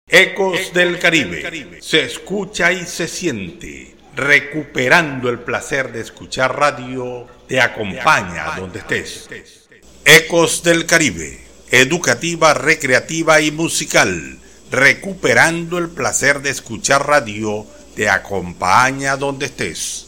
Ecos del Caribe. Se escucha y se siente. Recuperando el placer de escuchar radio, te acompaña donde estés. Ecos del Caribe. Educativa, recreativa y musical. Recuperando el placer de escuchar radio, te acompaña donde estés.